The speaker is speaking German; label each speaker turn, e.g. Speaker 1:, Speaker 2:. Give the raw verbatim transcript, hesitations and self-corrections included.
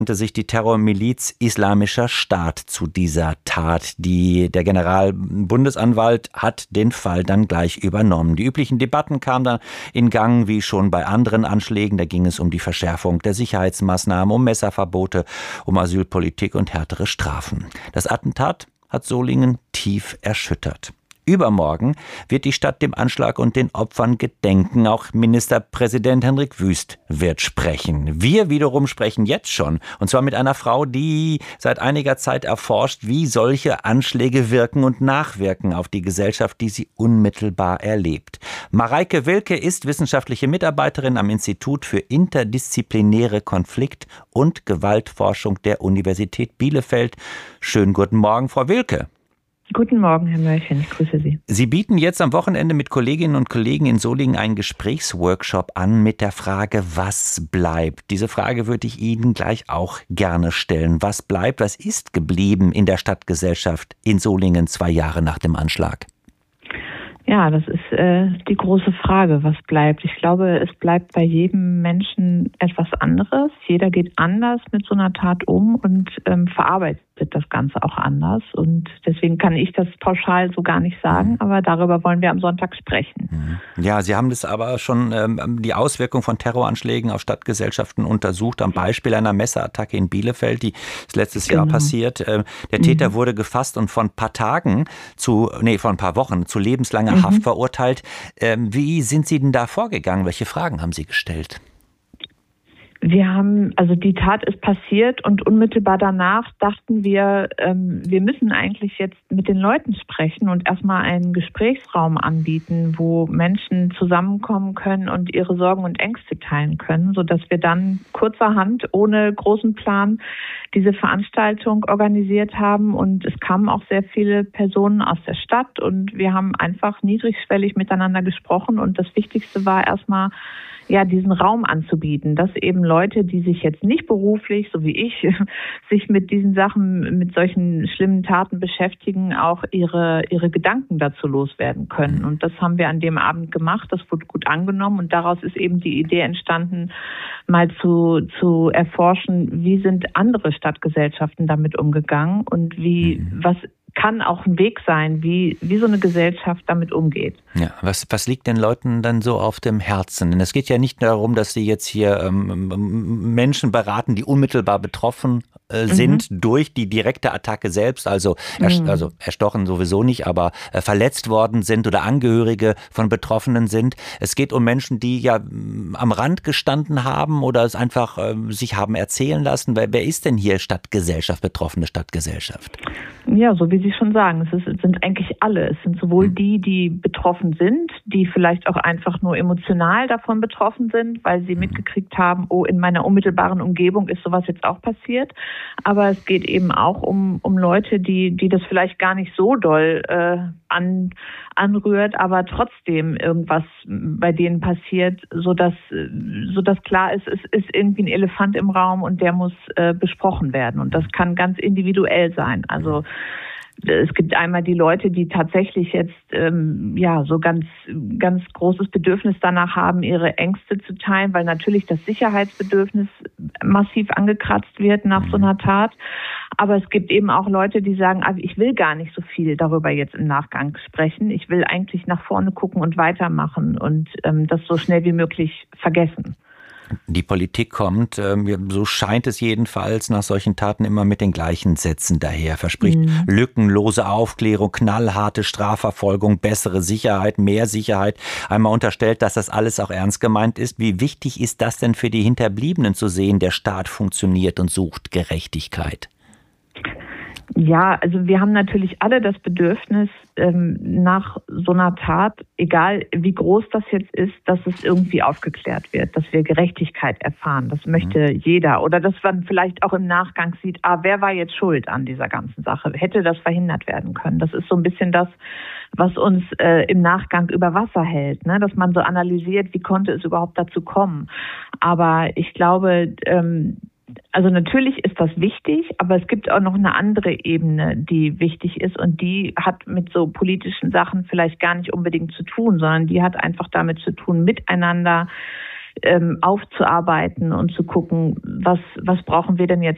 Speaker 1: sich die Terrormiliz Islamischer Staat zu dieser Tat. Die, der Generalbundesanwalt hat den Fall dann gleich übernommen. Die üblichen Debatten kamen dann in Gang wie schon bei anderen Anschlägen. Da ging es um die Verschärfung der Sicherheitsmaßnahmen, um Messerverbote, um Asylpolitik und härtere Strafen. Das Attentat hat Solingen tief erschüttert. Übermorgen wird die Stadt dem Anschlag und den Opfern gedenken. Auch Ministerpräsident Hendrik Wüst wird sprechen. Wir wiederum sprechen jetzt schon. Und zwar mit einer Frau, die seit einiger Zeit erforscht, wie solche Anschläge wirken und nachwirken auf die Gesellschaft, die sie unmittelbar erlebt. Mareike Wilke ist wissenschaftliche Mitarbeiterin am Institut für interdisziplinäre Konflikt- und Gewaltforschung der Universität Bielefeld. Schönen guten Morgen, Frau Wilke.
Speaker 2: Guten Morgen, Herr Mörchen, ich grüße Sie.
Speaker 1: Sie bieten jetzt am Wochenende mit Kolleginnen und Kollegen in Solingen einen Gesprächsworkshop an mit der Frage, was bleibt? Diese Frage würde ich Ihnen gleich auch gerne stellen. Was bleibt, was ist geblieben in der Stadtgesellschaft in Solingen zwei Jahre nach dem Anschlag?
Speaker 2: Ja, das ist äh, die große Frage, was bleibt. Ich glaube, es bleibt bei jedem Menschen etwas anderes. Jeder geht anders mit so einer Tat um und ähm, verarbeitet das Ganze auch anders. Und deswegen kann ich das pauschal so gar nicht sagen, aber darüber wollen wir am Sonntag sprechen.
Speaker 1: Ja, Sie haben das aber schon, ähm, die Auswirkung von Terroranschlägen auf Stadtgesellschaften untersucht, am Beispiel einer Messerattacke in Bielefeld, die ist letztes genau. Jahr passiert. Äh, der Täter mhm. wurde gefasst und von ein paar Tagen zu, nee, von ein paar Wochen zu lebenslanger mhm. Haft verurteilt. Ähm, wie sind Sie denn da vorgegangen? Welche Fragen haben Sie gestellt?
Speaker 2: Wir haben, also die Tat ist passiert und unmittelbar danach dachten wir, ähm, wir müssen eigentlich jetzt mit den Leuten sprechen und erstmal einen Gesprächsraum anbieten, wo Menschen zusammenkommen können und ihre Sorgen und Ängste teilen können, sodass wir dann kurzerhand, ohne großen Plan, diese Veranstaltung organisiert haben. Und es kamen auch sehr viele Personen aus der Stadt und wir haben einfach niedrigschwellig miteinander gesprochen. Und das Wichtigste war erstmal, ja, diesen Raum anzubieten, dass eben Leute, die sich jetzt nicht beruflich, so wie ich, sich mit diesen Sachen, mit solchen schlimmen Taten beschäftigen, auch ihre, ihre Gedanken dazu loswerden können. Und das haben wir an dem Abend gemacht. Das wurde gut angenommen. Und daraus ist eben die Idee entstanden, mal zu, zu erforschen, wie sind andere Stadtgesellschaften damit umgegangen und wie, was kann auch ein Weg sein, wie, wie so eine Gesellschaft damit umgeht.
Speaker 1: Ja, was, was liegt den Leuten dann so auf dem Herzen? Denn es geht ja nicht darum, dass sie jetzt hier ähm, Menschen beraten, die unmittelbar betroffen äh, sind mhm. durch die direkte Attacke selbst, also, mhm. also erstochen sowieso nicht, aber äh, verletzt worden sind oder Angehörige von Betroffenen sind. Es geht um Menschen, die ja am Rand gestanden haben oder es einfach äh, sich haben erzählen lassen. Wer, wer ist denn hier Stadtgesellschaft, betroffene Stadtgesellschaft?
Speaker 2: Ja, so wie Sie schon sagen, es, ist, es sind eigentlich alle. Es sind sowohl die, die betroffen sind, die vielleicht auch einfach nur emotional davon betroffen sind, weil sie mitgekriegt haben, oh, in meiner unmittelbaren Umgebung ist sowas jetzt auch passiert. Aber es geht eben auch um, um Leute, die, die das vielleicht gar nicht so doll äh, an, anrührt, aber trotzdem irgendwas bei denen passiert, sodass, sodass klar ist, es ist irgendwie ein Elefant im Raum und der muss äh, besprochen werden. Und das kann ganz individuell sein. Also es gibt einmal die Leute, die tatsächlich jetzt ähm, ja so ganz ganz großes Bedürfnis danach haben, ihre Ängste zu teilen, weil natürlich das Sicherheitsbedürfnis massiv angekratzt wird nach so einer Tat. Aber es gibt eben auch Leute, die sagen, also ich will gar nicht so viel darüber jetzt im Nachgang sprechen. Ich will eigentlich nach vorne gucken und weitermachen und ähm, das so schnell wie möglich vergessen.
Speaker 1: Die Politik kommt, so scheint es jedenfalls, nach solchen Taten immer mit den gleichen Sätzen daher. Verspricht mhm. lückenlose Aufklärung, knallharte Strafverfolgung, bessere Sicherheit, mehr Sicherheit. Einmal unterstellt, dass das alles auch ernst gemeint ist. Wie wichtig ist das denn für die Hinterbliebenen zu sehen, der Staat funktioniert und sucht Gerechtigkeit?
Speaker 2: Ja, also wir haben natürlich alle das Bedürfnis, ähm, nach so einer Tat, egal wie groß das jetzt ist, dass es irgendwie aufgeklärt wird, dass wir Gerechtigkeit erfahren. Das möchte mhm. jeder. Oder dass man vielleicht auch im Nachgang sieht, ah, wer war jetzt schuld an dieser ganzen Sache? Hätte das verhindert werden können? Das ist so ein bisschen das, was uns äh, im Nachgang über Wasser hält, ne? Dass man so analysiert, wie konnte es überhaupt dazu kommen. Aber ich glaube, ähm, Also natürlich ist das wichtig, aber es gibt auch noch eine andere Ebene, die wichtig ist und die hat mit so politischen Sachen vielleicht gar nicht unbedingt zu tun, sondern die hat einfach damit zu tun, miteinander ähm, aufzuarbeiten und zu gucken, was, was brauchen wir denn jetzt